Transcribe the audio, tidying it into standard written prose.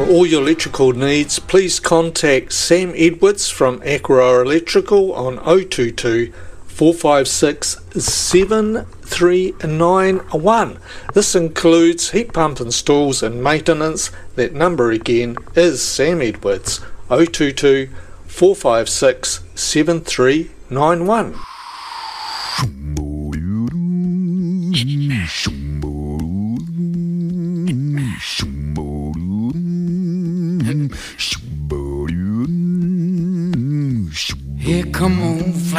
For all your electrical needs, please contact Sam Edwards from Aqua Electrical on 022 456 7391. This includes heat pump installs and maintenance. That number again is Sam Edwards, 022 456 7391. Here come on